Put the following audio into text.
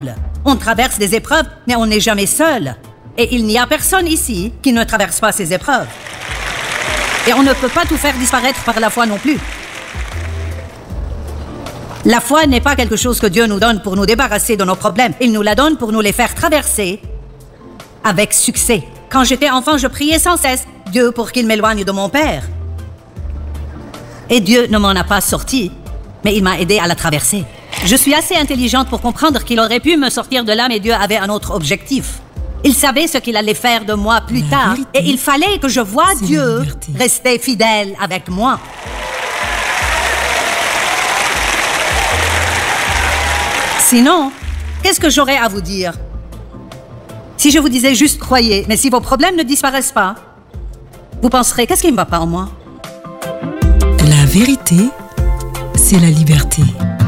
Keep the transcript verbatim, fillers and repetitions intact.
On traverse des épreuves, mais on n'est jamais seul. Et il n'y a personne ici qui ne traverse pas ces épreuves. Et on ne peut pas tout faire disparaître par la foi non plus. La foi n'est pas quelque chose que Dieu nous donne pour nous débarrasser de nos problèmes. Il nous la donne pour nous les faire traverser avec succès. Quand j'étais enfant, je priais sans cesse Dieu pour qu'il m'éloigne de mon père. Et Dieu ne m'en a pas sorti, mais il m'a aidé à la traverser. Je suis assez intelligente pour comprendre qu'il aurait pu me sortir de là, mais Dieu avait un autre objectif. Il savait ce qu'il allait faire de moi plus La tard, vérité, et il fallait que je voie c'est la Dieu liberté. rester fidèle avec moi. Sinon, qu'est-ce que j'aurais à vous dire? Si je vous disais juste croyez, mais si vos problèmes ne disparaissent pas, vous penserez, qu'est-ce qui ne va pas en moi? La vérité, c'est la liberté.